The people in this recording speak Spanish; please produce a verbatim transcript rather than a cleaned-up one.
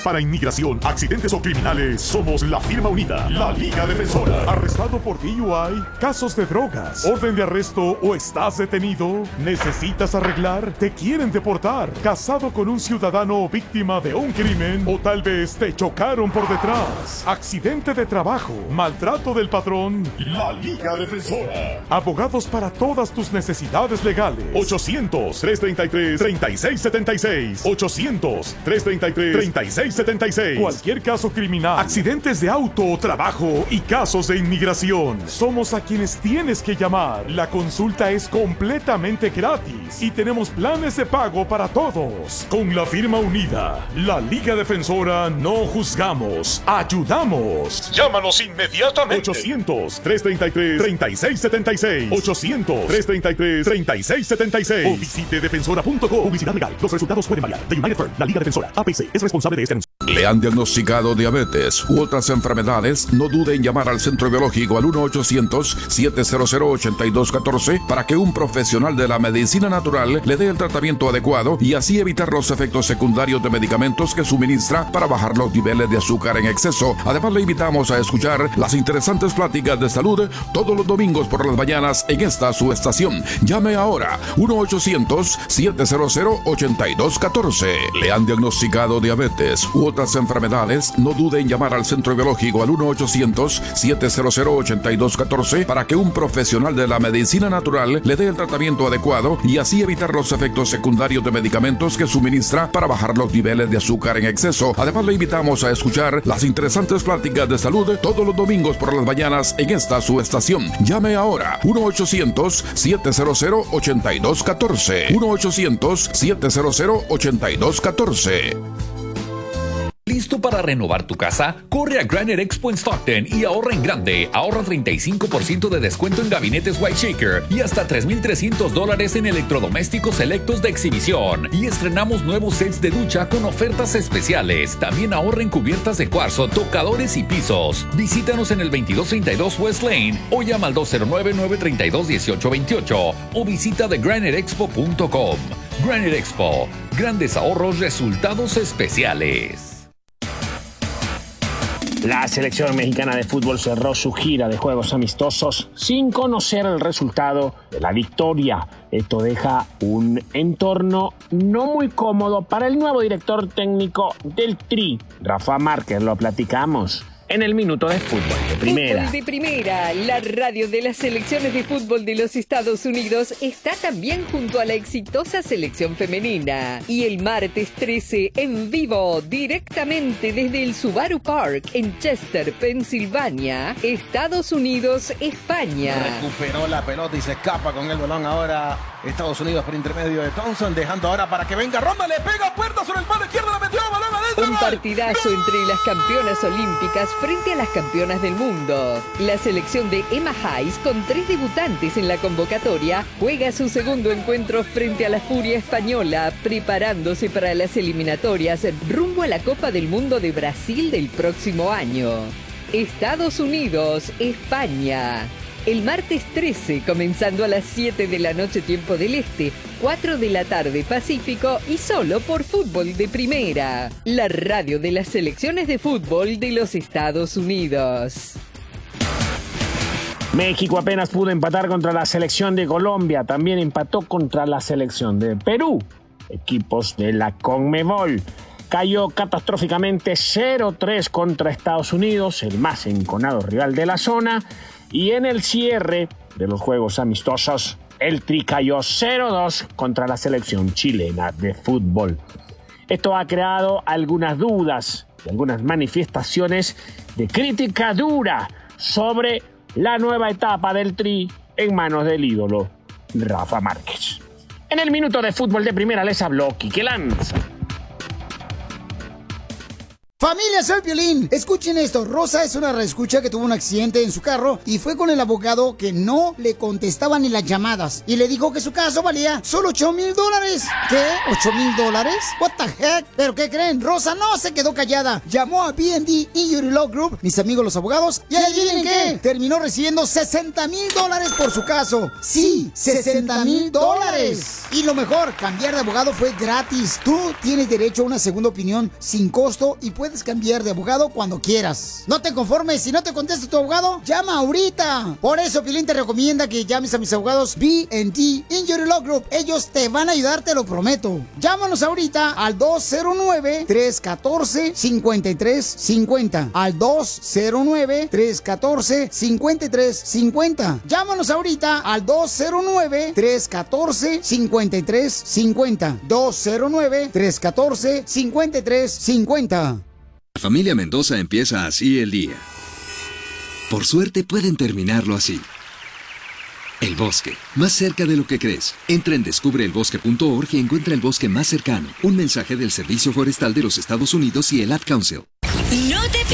Para inmigración, accidentes o criminales, somos la firma unida, la Liga Defensora. ¿Arrestado por D U I? ¿Casos de drogas? ¿Orden de arresto o estás detenido? ¿Necesitas arreglar? ¿Te quieren deportar? ¿Casado con un ciudadano o víctima de un crimen? ¿O tal vez te chocaron por detrás? ¿Accidente de trabajo? ¿Maltrato del patrón? La Liga Defensora. Abogados para todas tus necesidades legales. ochocientos, trescientos treinta y tres, treinta y seis setenta y seis. ochocientos, trescientos treinta y tres, treinta y seis setenta y seis. Cualquier caso criminal, accidentes de auto o trabajo y casos de inmigración. Somos a quienes tienes que llamar. La consulta es completamente gratis y tenemos planes de pago para todos. Con la firma unida, la Liga Defensora, no juzgamos, ayudamos. Llámanos inmediatamente. ochocientos, trescientos treinta y tres, treinta y seis setenta y seis. ochocientos, trescientos treinta y tres, treinta y seis setenta y seis. O visite defensora punto com. Publicidad legal. Los resultados pueden variar. The United Firm, la Liga Defensora, A P C, es responsable de este anuncio. ¿Le han diagnosticado diabetes u otras enfermedades? No dude en llamar al Centro Biológico al uno ochocientos, siete cero cero, ocho dos uno cuatro para que un profesional de la medicina natural le dé el tratamiento adecuado y así evitar los efectos secundarios de medicamentos que suministra para bajar los niveles de azúcar en exceso. Además, le invitamos a escuchar las interesantes pláticas de salud todos los domingos por las mañanas en esta su estación. Llame ahora uno ochocientos, siete cero cero, ocho dos uno cuatro. ¿Le han diagnosticado diabetes u otras enfermedades? No dude en llamar al Centro Biológico al uno ochocientos, siete cero cero, ocho dos uno cuatro para que un profesional de la medicina natural le dé el tratamiento adecuado y así evitar los efectos secundarios de medicamentos que suministra para bajar los niveles de azúcar en exceso. Además, le invitamos a escuchar las interesantes pláticas de salud todos los domingos por las mañanas en esta su estación. Llame ahora uno ochocientos, siete cero cero, ocho dos uno cuatro. uno ochocientos, siete cero cero, ocho dos uno cuatro. ¿Listo para renovar tu casa? Corre a Granite Expo en Stockton y ahorra en grande. Ahorra treinta y cinco por ciento de descuento en gabinetes White Shaker y hasta tres mil trescientos dólares en electrodomésticos selectos de exhibición. Y estrenamos nuevos sets de ducha con ofertas especiales. También ahorra en cubiertas de cuarzo, tocadores y pisos. Visítanos en el veintidós treinta y dos West Lane o llama al dos cero nueve, nueve tres dos, uno ocho dos ocho o visita the granite expo punto com. Granite Expo. Grandes ahorros, resultados especiales. La selección mexicana de fútbol cerró su gira de juegos amistosos sin conocer el resultado de la victoria. Esto deja un entorno no muy cómodo para el nuevo director técnico del Tri, Rafa Márquez. Lo platicamos en el Minuto de Fútbol de Primera. Fútbol de Primera, la radio de las selecciones de fútbol de los Estados Unidos, está también junto a la exitosa selección femenina. Y el martes trece, en vivo, directamente desde el Subaru Park en Chester, Pensilvania, Estados Unidos, España. Recuperó la pelota y se escapa con el balón ahora Estados Unidos por intermedio de Thompson, dejando ahora para que venga Ronda, le pega puerta sobre el palo izquierdo, la metió, balón adentro. Un partidazo ¡Gol! Entre las campeonas olímpicas frente a las campeonas del mundo. La selección de Emma Hayes, con tres debutantes en la convocatoria, juega su segundo encuentro frente a la Furia española, preparándose para las eliminatorias rumbo a la Copa del Mundo de Brasil del próximo año. Estados Unidos, España. El martes trece, comenzando a las siete de la noche tiempo del Este, cuatro de la tarde Pacífico y solo por Fútbol de Primera, la radio de las selecciones de fútbol de los Estados Unidos. México apenas pudo empatar contra la selección de Colombia, también empató contra la selección de Perú, equipos de la CONMEBOL. Cayó catastróficamente cero tres contra Estados Unidos, el más enconado rival de la zona. Y en el cierre de los juegos amistosos, el Tri cayó cero dos contra la selección chilena de fútbol. Esto ha creado algunas dudas y algunas manifestaciones de crítica dura sobre la nueva etapa del Tri en manos del ídolo Rafa Márquez. En el Minuto de Fútbol de Primera les habló Quique Lanza. Familia, soy Piolín. Escuchen esto. Rosa es una reescucha que tuvo un accidente en su carro y fue con el abogado que no le contestaba ni las llamadas. Y le dijo que su caso valía solo ocho mil dólares. ¿Qué? ¿ocho mil dólares? What the heck? ¿Pero qué creen? Rosa no se quedó callada. Llamó a B and D Injury Law Group, mis amigos los abogados, y adivinen qué. Terminó recibiendo sesenta mil dólares por su caso. Sí, sesenta mil dólares. Y lo mejor, cambiar de abogado fue gratis. Tú tienes derecho a una segunda opinión sin costo y puedes Puedes cambiar de abogado cuando quieras. No te conformes, si no te contesta tu abogado, llama ahorita. Por eso Piolín te recomienda que llames a mis abogados B and D Injury Law Group. Ellos te van a ayudar, te lo prometo. Llámanos ahorita al dos cero nueve, tres uno cuatro, cinco tres cinco cero. Al dos cero nueve, tres uno cuatro, cinco tres cinco cero. Llámanos ahorita al dos cero nueve, tres uno cuatro, cinco tres cinco cero. dos cero nueve, tres uno cuatro, cinco tres cinco cero. La familia Mendoza empieza así el día. Por suerte pueden terminarlo así. El bosque, más cerca de lo que crees. Entra en descubre el bosque punto org y encuentra el bosque más cercano. Un mensaje del Servicio Forestal de los Estados Unidos y el Ad Council. No te